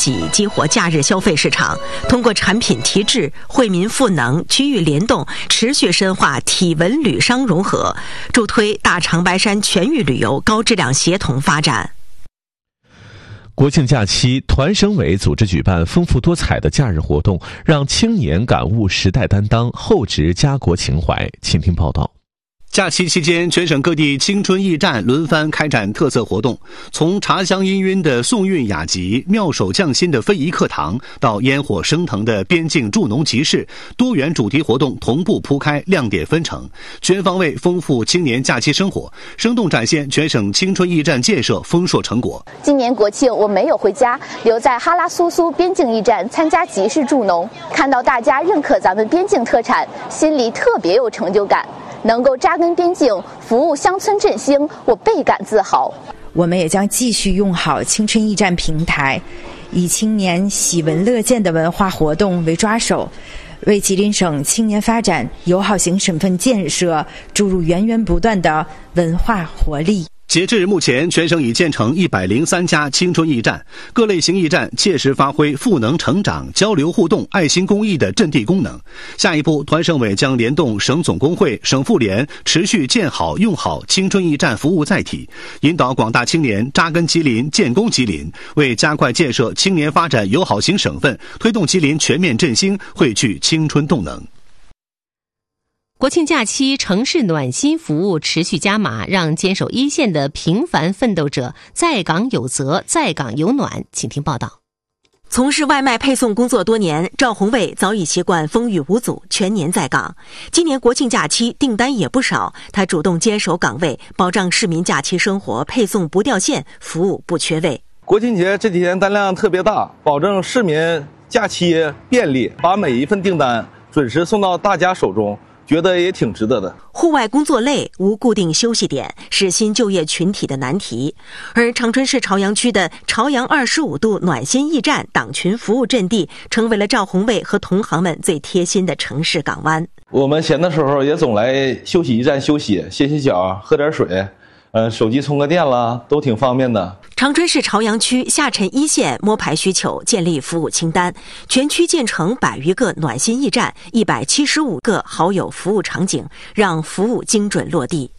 己激活假日消费市场，通过产品提质、惠民赋能、区域联动，持续深化体文旅商融合，助推大长白山全域旅游高质量协同发展。 国庆假期，团省委组织举办丰富多彩的假日活动，让青年感悟时代担当，厚植家国情怀。请听报道。 假期期间，全省各地青春驿站轮番开展特色活动，从茶香氤氲的宋韵雅集、妙手匠心的非遗课堂，到烟火升腾的边境助农集市，多元主题活动同步铺开，亮点纷呈，全方位丰富青年假期生活，生动展现全省青春驿站建设丰硕成果。 今年国庆我没有回家，留在哈拉苏苏边境驿站参加集市助农，看到大家认可咱们边境特产，心里特别有成就感。能够扎根边境，服务乡村振兴，我倍感自豪。 我们也将继续用好青春驿站平台，以青年喜闻乐见的文化活动为抓手，为吉林省青年发展友好型省份建设注入源源不断的文化活力。 截至目前，全省已建成103家青春驿站，各类型驿站切实发挥赋能成长、交流互动、爱心公益的阵地功能。下一步，团省委将联动省总工会、省妇联，持续建好用好青春驿站服务载体，引导广大青年扎根吉林、建功吉林，为加快建设青年发展友好型省份，推动吉林全面振兴，汇聚青春动能。 国庆假期城市暖心服务持续加码，让坚守一线的平凡奋斗者在岗有责，在岗有暖。请听报道。 从事外卖配送工作多年，赵宏伟早已习惯风雨无阻，全年在岗。今年国庆假期订单也不少，他主动坚守岗位，保障市民假期生活配送不掉线，服务不缺位。 国庆节这几天单量特别大，保证市民假期便利，把每一份订单准时送到大家手中，觉得也挺值得的。 户外工作累，无固定休息点，是新就业群体的难题。而长春市朝阳区的朝阳25度暖心驿站党群服务阵地，成为了赵宏伟和同行们最贴心的城市港湾。 我们闲的时候也总来休息驿站休息，歇歇脚，喝点水，手机充个电啦，都挺方便的。 长春市朝阳区下沉一线摸排需求，建立服务清单，全区建成100余个暖心驿站，175个好友服务场景，让服务精准落地。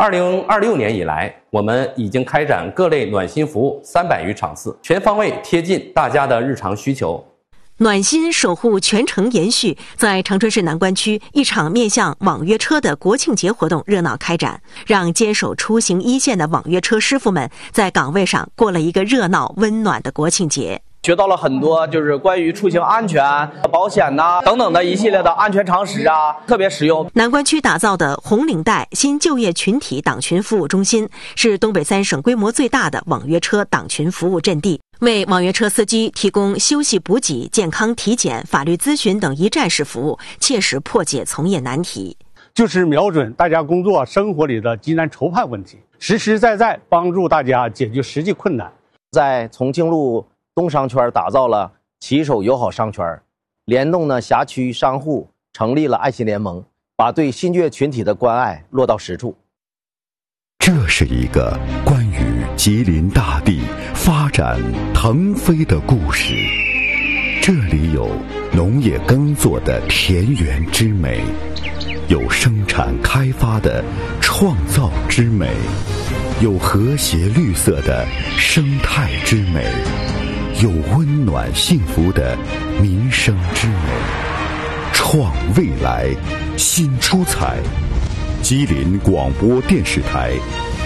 2026年以来，我们已经开展各类暖心服务300余场次，全方位贴近大家的日常需求。 暖心守护全程延续，在长春市南关区，一场面向网约车的国庆节活动热闹开展，让坚守出行一线的网约车师傅们在岗位上过了一个热闹温暖的国庆节。 学到了很多，就是关于出行安全、保险等等的一系列的安全常识特别实用。 南关区打造的红领带新就业群体党群服务中心，是东北3省规模最大的网约车党群服务阵地，为网约车司机提供休息补给、健康体检、法律咨询等一站式服务，切实破解从业难题。 就是瞄准大家工作生活里的急难愁盼问题，实实在在帮助大家解决实际困难。 在重庆路东商圈打造了骑手友好商圈，联动呢辖区商户成立了爱心联盟，把对新就业群体的关爱落到实处。 这是一个关于吉林大地发展腾飞的故事，这里有农业耕作的田园之美，有生产开发的创造之美，有和谐绿色的生态之美，有温暖幸福的民生之美。创未来，新出彩。吉林广播电视台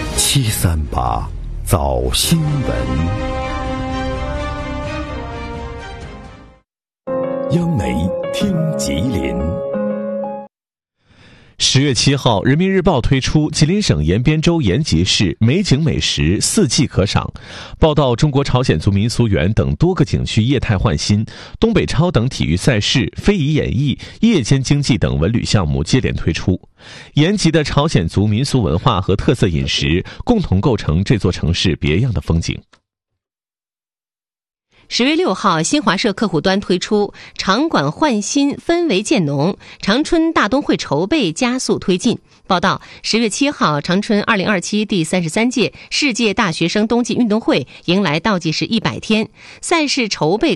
738早新闻。 央媒听吉林。 10月7号，人民日报推出吉林省延边州延吉市美景美食4季可赏，报道中国朝鲜族民俗园等多个景区业态焕新，东北超等体育赛事、非遗演艺、夜间经济等文旅项目接连推出。延吉的朝鲜族民俗文化和特色饮食共同构成这座城市别样的风景。 10月6号，新华社客户端推出场馆焕新，氛围渐浓，长春大冬会筹备加速推进。报道，10月7号，长春2027第33届世界大学生冬季运动会迎来倒计时100天，赛事筹备